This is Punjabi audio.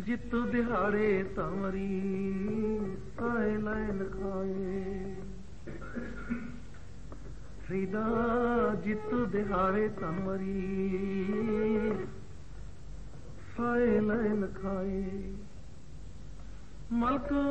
ਜਿੱਤੂ ਦਿਹਾੜੇ ਤਮਰੀ ਆਏ ਲੈਣ ਖਾਏ ਫਰੀਦਾ ਜਿੱਤੂ ਦਿਹਾੜੇ ਤਮਰੀ ਆਏ ਲੈਣ ਖਾਏ ਮਲਕ